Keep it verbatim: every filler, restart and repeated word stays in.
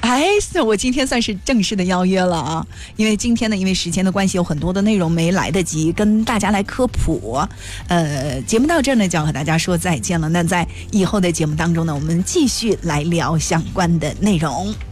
哎，我今天算是正式的邀约了啊，因为今天呢，因为时间的关系，有很多的内容没来得及跟大家来科普。呃，节目到这儿呢，就要和大家说再见了。那在以后的节目当中呢，我们继续来聊相关的内容。